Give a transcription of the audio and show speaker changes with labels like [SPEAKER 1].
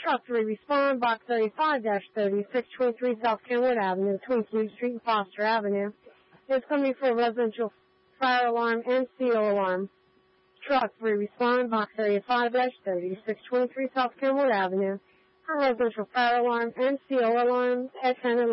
[SPEAKER 1] Truck 3 respond, box 35-3623 South Kenwood Avenue, between King Street and Foster Avenue. It's coming for a residential fire alarm and CO alarm. Truck 3 respond, box 35-3623 South Kenwood Avenue, for residential fire alarm and CO alarms at 10